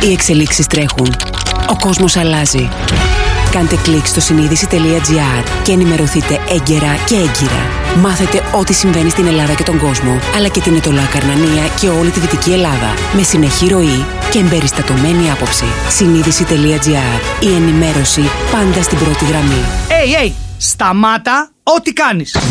Οι εξελίξεις τρέχουν. Ο κόσμος αλλάζει. Κάντε κλικ στο συνείδηση.gr και ενημερωθείτε έγκαιρα και έγκυρα. Μάθετε ό,τι συμβαίνει στην Ελλάδα και τον κόσμο, αλλά και την Ετωλά Καρνανία και όλη τη Δυτική Ελλάδα. Με συνεχή ροή και εμπεριστατωμένη άποψη. Συνείδηση.gr. Η ενημέρωση πάντα στην πρώτη γραμμή. Σταμάτα ό,τι κάνεις.